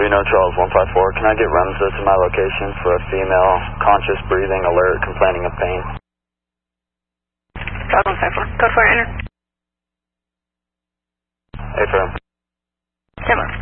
Reno Charles 154, can I get Remza to my location for a female, conscious breathing, alert, complaining of pain? Charles 154, code 4 enter. Affirm. Stand by.